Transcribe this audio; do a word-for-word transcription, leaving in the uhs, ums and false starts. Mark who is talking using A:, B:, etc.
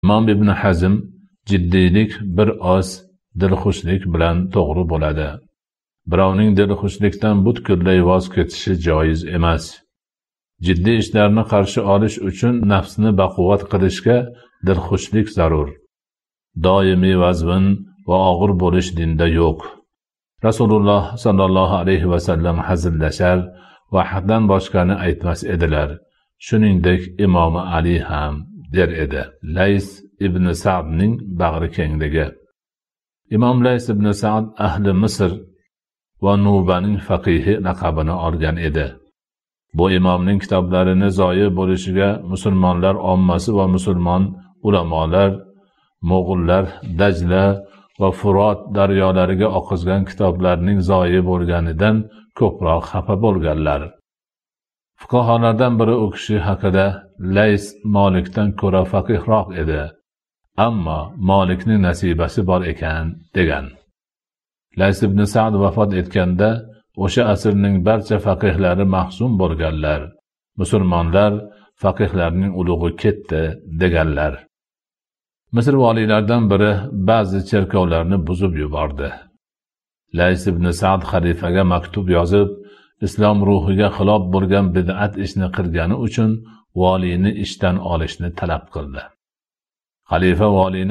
A: Imom ibn Hazm jiddiylik bir oz dilxushlik bilan to'g'ri bo'ladi. Birovning dilxushlikdan butkul voz kechishi joiz emas. Jiddiy ishlarni qarshi olish uchun nafsni baquvvat qilishga dilxushlik zarur. Doimiy vazmin va og'ir bo'lish dinda yo'q. Rasululloh sallallohu alayhi va sallam hazillashar va haddan boshqani aytmas edilar. Shuningdek Imom Ali ham der edi. Lays ibn Sa'dning bag'ri kengligi. Imom Lays ibn Sa'd ahli Misr va Nubaning faqihi laqabini olgan edi. Bu imomning kitoblarini zoyi bo'lishiga musulmonlar ommasi va musulmon ulamolar, Mo'g'ullar Dajla va Furot daryolariga oqizgan kitoblarning zoyi bo'lganidan ko'proq xafa bo'lganlar. Fuqaholardan biri u kishi haqida Lays Molikdan ko'ra faqihroq edi, ammo Molikning nasibasi bor ekan degan. Lays ibn Sa'd vafot etganda o'sha asrning barcha faqihlari mahzun bo'lganlar. Musulmonlar faqihlarning ulug'i ketdi deganlar. Misr valiylaridan biri ba'zi cherkovlarni buzib yubordi. Lays ibn Sa'd xalifaga maktub yozib, islom ruhiga xilof bo'lgan bid'at ishni qilgani uchun valiyni ishdan olishni talab qildi. Xalifa valiyni